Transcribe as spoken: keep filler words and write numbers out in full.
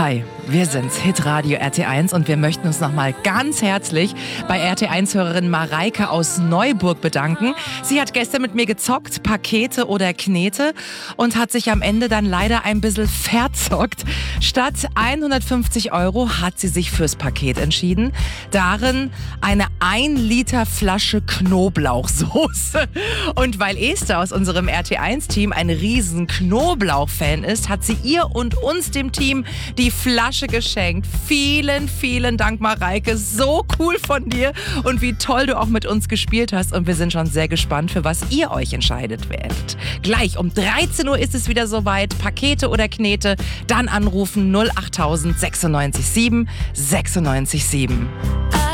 Hi, wir sind's, Hitradio R T eins, und wir möchten uns nochmal ganz herzlich bei R T eins-Hörerin Mareike aus Neuburg bedanken. Sie hat gestern mit mir gezockt, Pakete oder Knete, und hat sich am Ende dann leider ein bisschen verzockt. Statt hundertfünfzig Euro hat sie sich fürs Paket entschieden. Darin eine ein Liter Flasche Knoblauchsoße. Und weil Esther aus unserem R T eins-Team ein riesen Knoblauch-Fan ist, hat sie ihr und uns, dem Team, die Flasche geschenkt. Vielen, vielen Dank, Mareike. So cool von dir und wie toll du auch mit uns gespielt hast. Und wir sind schon sehr gespannt, für was ihr euch entscheidet werdet. Gleich um dreizehn Uhr ist es wieder soweit. Pakete oder Knete, dann anrufen null achttausend sechsundneunzig sieben sechsundneunzig sieben.